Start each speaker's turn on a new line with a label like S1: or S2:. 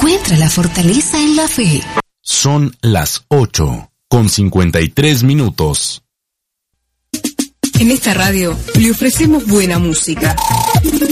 S1: Encuentra la fortaleza en la fe.
S2: Son las 8:53.
S3: En esta radio le ofrecemos buena música.